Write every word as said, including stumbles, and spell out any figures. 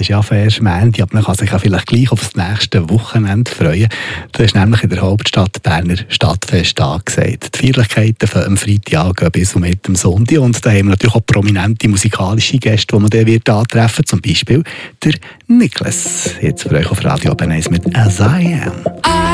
ist ja erst Montag, aber man kann sich ja vielleicht gleich auf das nächste Wochenende freuen. Da ist nämlich in der Hauptstadt Berner Stadtfest angesagt. Die Feierlichkeiten von am Freitag gehen bis und mit dem Sonntag. Und da haben wir natürlich auch prominente musikalische Gäste, die man dann wird antreffen wird. Zum Beispiel der Niklas. Jetzt für euch auf Radio Open Eins mit «As I Am».